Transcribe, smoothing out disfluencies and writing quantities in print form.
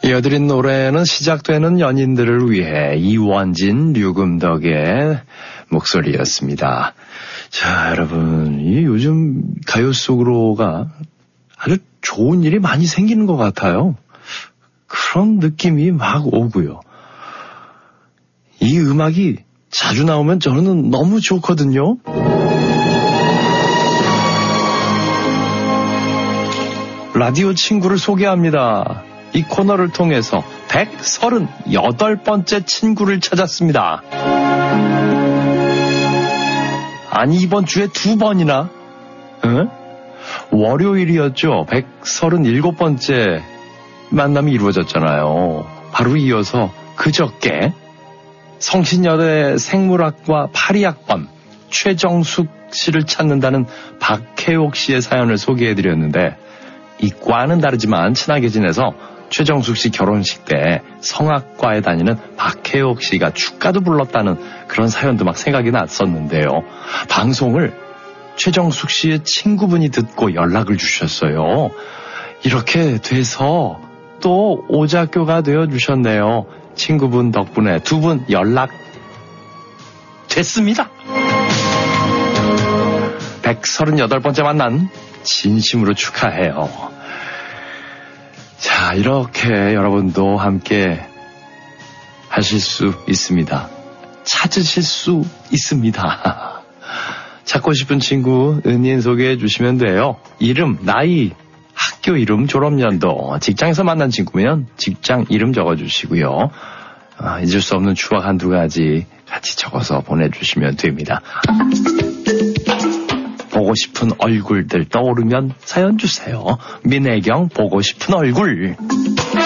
이어드린 노래는 시작되는 연인들을 위해 이원진, 류금덕의 목소리였습니다. 자, 여러분, 이 요즘 가요 속으로가 아주 좋은 일이 많이 생기는 것 같아요. 그런 느낌이 막 오고요. 이 음악이 자주 나오면 저는 너무 좋거든요. 라디오 친구를 소개합니다. 이 코너를 통해서 138번째 친구를 찾았습니다. 아니, 이번 주에 2번이나? 응? 월요일이었죠. 137번째 만남이 이루어졌잖아요. 바로 이어서 그저께 성신여대 생물학과 82학번 최정숙 씨를 찾는다는 박혜옥 씨의 사연을 소개해드렸는데, 이 과는 다르지만 친하게 지내서 최정숙 씨 결혼식 때 성악과에 다니는 박혜옥 씨가 축가도 불렀다는 그런 사연도 막 생각이 났었는데요. 방송을 최정숙 씨의 친구분이 듣고 연락을 주셨어요. 이렇게 돼서 또 오작교가 되어주셨네요. 친구분 덕분에 두 분 연락 됐습니다. 138번째 만난 진심으로 축하해요. 자, 이렇게 여러분도 함께 하실 수 있습니다. 찾으실 수 있습니다. 찾고 싶은 친구 은인 소개해 주시면 돼요. 이름, 나이, 학교 이름, 졸업연도, 직장에서 만난 친구면 직장 이름 적어주시고요. 잊을 수 없는 추억 한두 가지 같이 적어서 보내주시면 됩니다. 보고 싶은 얼굴들 떠오르면 사연 주세요. 민혜경 보고 싶은 얼굴.